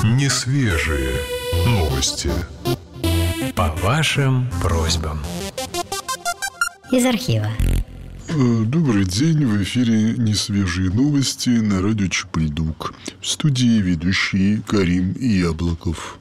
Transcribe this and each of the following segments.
Несвежие новости. По вашим просьбам. Из архива. Добрый день, в эфире «Несвежие новости» на радио Чапыльдук. В студии ведущий Карим Яблоков.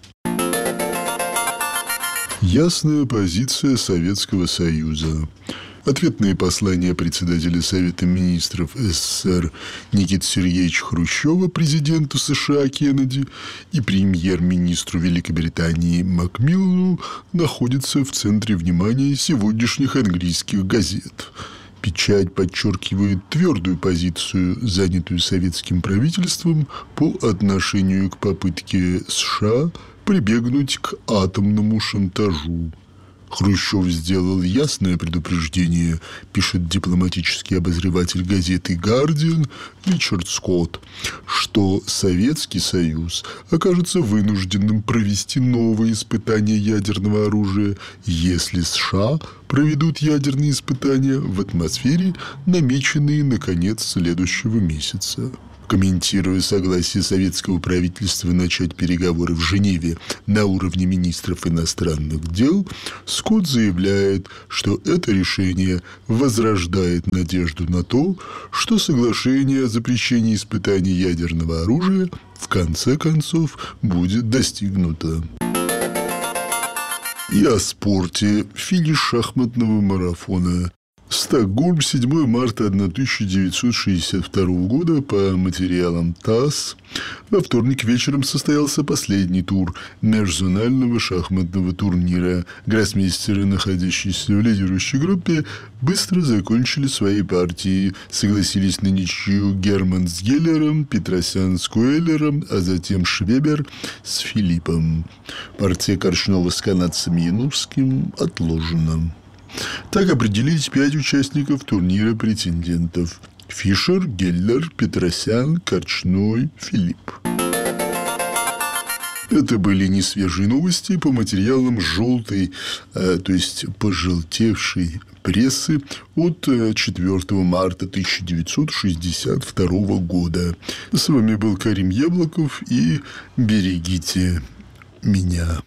Ясная позиция Советского Союза. Ответные послания председателя Совета министров СССР Никиты Сергеевича Хрущева президенту США Кеннеди и премьер-министру Великобритании Макмиллану находятся в центре внимания сегодняшних английских газет. Печать подчеркивает твердую позицию, занятую советским правительством по отношению к попытке США прибегнуть к атомному шантажу. Хрущев сделал ясное предупреждение, пишет дипломатический обозреватель газеты «Гардиан» Ричард Скотт, что Советский Союз окажется вынужденным провести новые испытания ядерного оружия, если США проведут ядерные испытания в атмосфере, намеченные на конец следующего месяца. Комментируя согласие советского правительства начать переговоры в Женеве на уровне министров иностранных дел, Скотт заявляет, что это решение возрождает надежду на то, что соглашение о запрещении испытаний ядерного оружия в конце концов будет достигнуто. И о спорте. Финиш шахматного марафона. Стокгольм, 7 марта 1962 года, по материалам ТАСС. Во вторник вечером состоялся последний тур межзонального шахматного турнира. Гроссмейстеры, находящиеся в лидирующей группе, быстро закончили свои партии. Согласились на ничью Герман с Геллером, Петросян с Куэллером, а затем Швебер с Филиппом. Партия Корчнова с канадцем Янурским отложена. Так определились 5 участников турнира претендентов: Фишер, Геллер, Петросян, Корчной, Филипп. Это были несвежие новости по материалам желтой, то есть пожелтевшей прессы от 4 марта 1962 года. С вами был Карим Яблоков, и берегите меня.